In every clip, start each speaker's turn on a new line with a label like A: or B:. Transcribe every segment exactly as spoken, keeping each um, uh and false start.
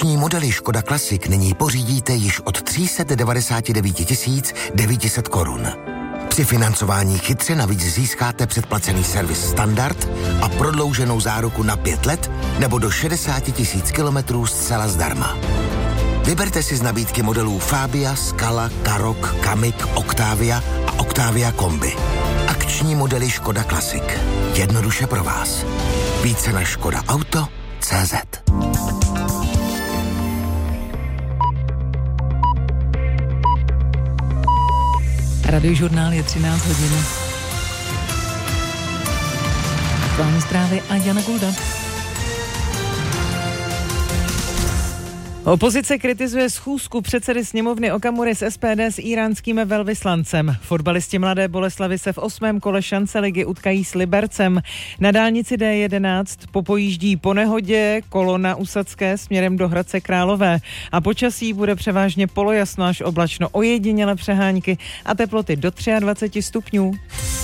A: Akční modely Škoda Classic nyní pořídíte již od tři sta devadesát devět tisíc devět set korun. Při financování chytře navíc získáte předplacený servis standard a prodlouženou záruku na pět let nebo do šedesát tisíc kilometrů zcela zdarma. Vyberte si z nabídky modelů Fabia, Scala, Karoq, Kamiq, Octavia a Octavia Kombi. Akční modely Škoda Classic. Jednoduše pro vás. Více na škoda auto tečka cé zet.
B: Radiožurnál je třináct hodin. Aktuální zprávy a Jana Gulda. Opozice kritizuje schůzku předsedy sněmovny Okamury z es pé dé s íránským velvyslancem. Fotbalisti Mladé Boleslavi se v osmém kole šance ligy utkají s Libercem. Na dálnici dé jedenáct popojíždí po nehodě kolona Usadské směrem do Hradce Králové a počasí bude převážně polojasno až oblačno, ojediněle přehánky a teploty do dvacet tři stupňů.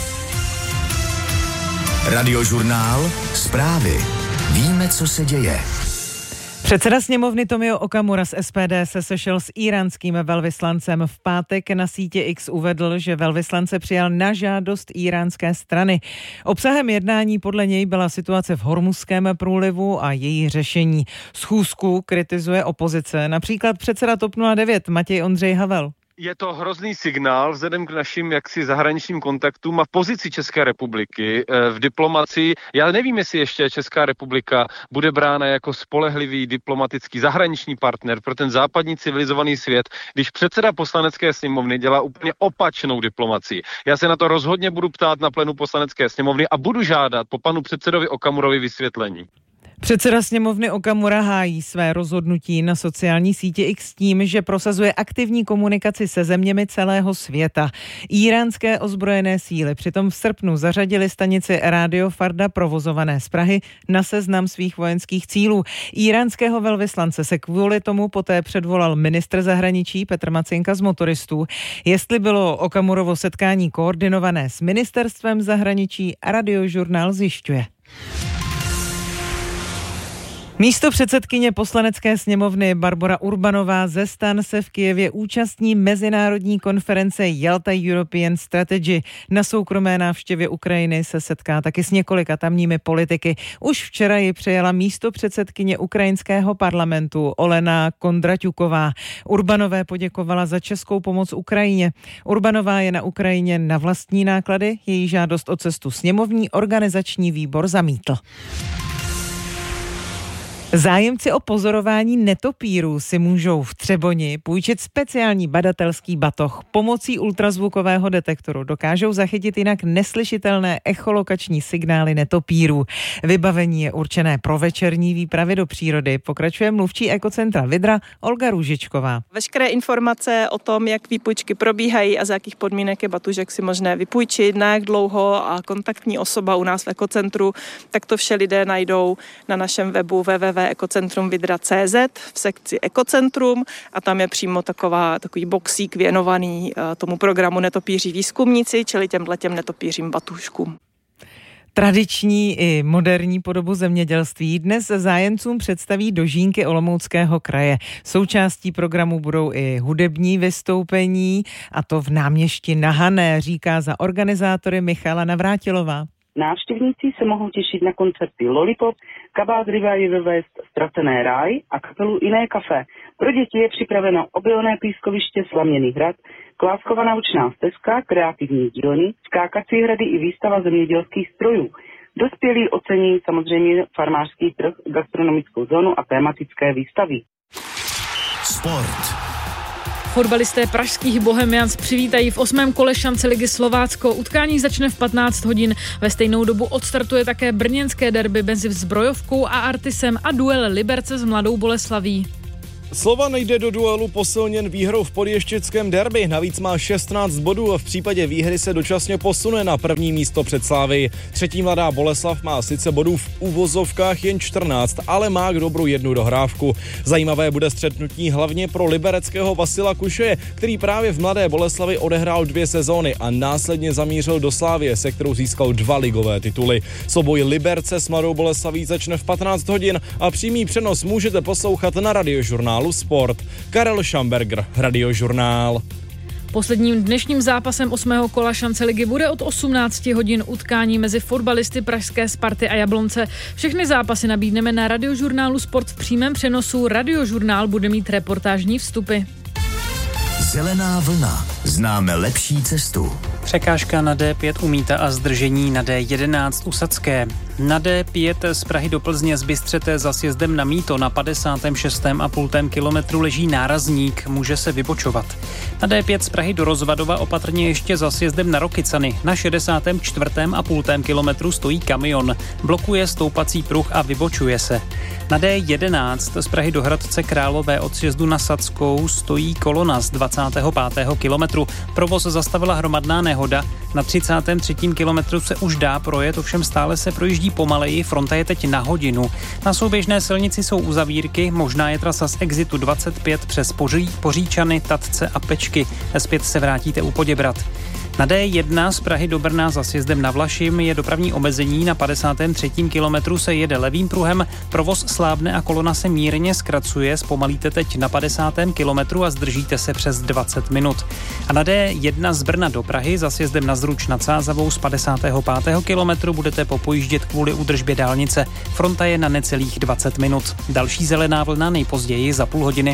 C: Radiožurnál, zprávy. Víme, co se děje.
B: Předseda sněmovny Tomio Okamura z es pé dé se sešel s íránským velvyslancem. V pátek na sítě X uvedl, že velvyslance přijal na žádost íránské strany. Obsahem jednání podle něj byla situace v Hormuzském průlivu a její řešení. Schůzku kritizuje opozice, například předseda TOP nula devět Matěj Ondřej Havel.
D: Je to hrozný signál vzhledem k našim jaksi zahraničním kontaktům a pozici České republiky v diplomacii. Já nevím, jestli ještě Česká republika bude brána jako spolehlivý diplomatický zahraniční partner pro ten západní civilizovaný svět, když předseda poslanecké sněmovny dělá úplně opačnou diplomacii. Já se na to rozhodně budu ptát na plénu poslanecké sněmovny a budu žádat po panu předsedovi Okamurovi vysvětlení.
B: Předseda sněmovny Okamura hájí své rozhodnutí na sociální síti X tím, že prosazuje aktivní komunikaci se zeměmi celého světa. Íránské ozbrojené síly přitom v srpnu zařadili stanici Rádio Farda provozované z Prahy na seznam svých vojenských cílů. Íránského velvyslance se kvůli tomu poté předvolal ministr zahraničí Petr Macinka z Motoristů. Jestli bylo Okamurovo setkání koordinované s ministerstvem zahraničí, Radiožurnál zjišťuje. Místo předsedkyně poslanecké sněmovny Barbora Urbanová ze STAN se v Kyjevě účastní mezinárodní konference Yalta European Strategy. Na soukromé návštěvě Ukrajiny se setká taky s několika tamními politiky. Už včera ji přijela místo předsedkyně ukrajinského parlamentu Olena Kondraťuková. Urbanové poděkovala za českou pomoc Ukrajině. Urbanová je na Ukrajině na vlastní náklady, její žádost o cestu sněmovní organizační výbor zamítl. Zájemci o pozorování netopírů si můžou v Třeboni půjčit speciální badatelský batoh. Pomocí ultrazvukového detektoru dokážou zachytit jinak neslyšitelné echolokační signály netopírů. Vybavení je určené pro večerní výpravy do přírody, pokračuje mluvčí ekocentra Vidra Olga Růžičková.
E: Veškeré informace o tom, jak výpůjčky probíhají a za jakých podmínek je batužek si možné vypůjčit, na jak dlouho a kontaktní osoba u nás v ekocentru, tak to vše lidé najdou na našem webu w w w tečka ekocentrum vidra tečka cé zet v sekci Ekocentrum a tam je přímo taková, takový boxík věnovaný tomu programu Netopíří výzkumníci, čili těmhletěm netopířím batuškům.
B: Tradiční i moderní podobu zemědělství dnes zájemcům představí dožínky Olomouckého kraje. Součástí programu budou i hudební vystoupení, a to v náměšti na Hané, říká za organizátory Michala Navrátilová.
F: Návštěvníci se mohou těšit na koncerty Lollipop, Kabát Revival West, Ztracené ráj a kapelu Iné kafe. Pro děti je připraveno obilné pískoviště Slaměný hrad, Kláskova naučná stezka, kreativní dílny, skákací hrady i výstava zemědělských strojů. Dospělí ocení samozřejmě farmářský trh, gastronomickou zónu a tematické výstavy.
C: Sport.
G: Fotbalisté pražských Bohemians přivítají v osmém kole šance ligy Slovácko. Utkání začne v patnáct hodin. Ve stejnou dobu odstartuje také brněnské derby mezi Zbrojovkou a Artisem a duel Liberce s Mladou Boleslaví.
H: Slovan jde do duelu posilněn výhrou v podještěckém derby. Navíc má šestnáct bodů a v případě výhry se dočasně posune na první místo před Slavii. Třetí Mladá Boleslav má sice bodů v uvozovkách jen čtrnáct, ale má k dobru jednu dohrávku. Zajímavé bude střetnutí hlavně pro libereckého Vasila Kušeje, který právě v Mladé Boleslavi odehrál dvě sezóny a následně zamířil do Slavie, se kterou získal dva ligové tituly. Souboj Liberce s Mladou Boleslaví začne v patnáct hodin a přímý přenos můžete poslouchat na Radiožurnálu Sport. Karel Šamberger, Radiožurnál.
G: Posledním dnešním zápasem osmého kola šance ligy bude od osmnáct hodin utkání mezi fotbalisty pražské Sparty a Jablonce. Všechny zápasy nabídneme na Radiožurnálu Sport v přímém přenosu. Radiožurnál bude mít reportážní vstupy.
C: Zelená vlna. Známe lepší cestu.
I: Překážka na D pět u Mýta a zdržení na D jedenáct u Sadské. Na D pět z Prahy do Plzně z Bystřete za sjezdem na Mýto na padesátém šestém a půl kilometru leží nárazník, může se vybočovat. Na D pět z Prahy do Rozvadova opatrně ještě za sjezdem na Rokycany. Na šedesátém čtvrtém a půl kilometru stojí kamion, blokuje stoupací pruh a vybočuje se. Na D jedenáct z Prahy do Hradce Králové od sjezdu na Sadskou stojí kolona z dvacátého pátého kilometru. Provoz zastavila hromadná nehoda. Na třicátém třetím kilometru se už dá projet, ovšem stále se projíždí pomaleji, fronta je teď na hodinu. Na souběžné silnici jsou uzavírky, možná je trasa z exitu dvacet pět přes Poří, Poříčany, Tatce a Pečky. Zpět se vrátíte u Poděbrad. Na D jedna z Prahy do Brna za sjezdem na Vlašim je dopravní omezení, na padesátém třetím kilometru se jede levým pruhem, provoz slábne a kolona se mírně zkracuje, zpomalíte teď na padesátém kilometru a zdržíte se přes dvacet minut. A na D jedna z Brna do Prahy za sjezdem na Zruč nad Sázavou z padesátého pátého kilometru budete popojíždět kvůli údržbě dálnice. Fronta je na necelých dvacet minut. Další zelená vlna nejpozději za půl hodiny.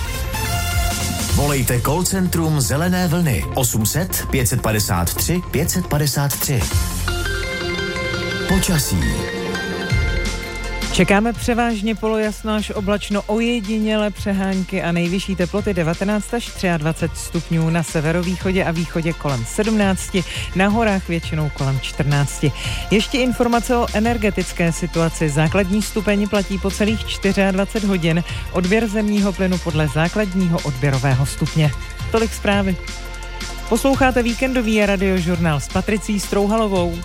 C: Volejte call centrum Zelené vlny osm set pět padesát tři pět padesát tři. Počasí.
B: Čekáme převážně polojasno až oblačno, ojediněle přehánky a nejvyšší teploty devatenáct až dvacet tři stupňů, na severovýchodě a východě kolem sedmnáct, na horách většinou kolem čtrnáct. Ještě informace o energetické situaci. Základní stupeň platí po celých dvacet čtyři hodin, odběr zemního plynu podle základního odběrového stupně. Tolik zprávy. Posloucháte víkendový Radiožurnál s Patricí Strouhalovou.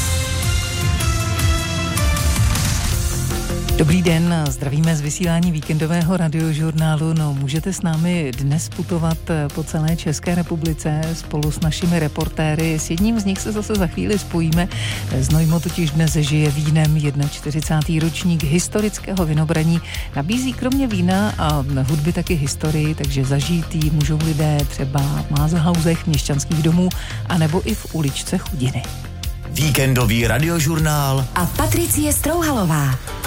B: Dobrý den, zdravíme z vysílání víkendového Radiožurnálu. No, můžete s námi dnes putovat po celé České republice spolu s našimi reportéry. S jedním z nich se zase za chvíli spojíme. Znojmo totiž dnes žije vínem, čtyřicátý první ročník historického vinobraní. Nabízí kromě vína a hudby taky historii, takže zažít jí můžou lidé třeba v Mázlhausech, měšťanských domů, anebo i v uličce Chudiny.
C: Víkendový Radiožurnál
J: a Patricie Strouhalová.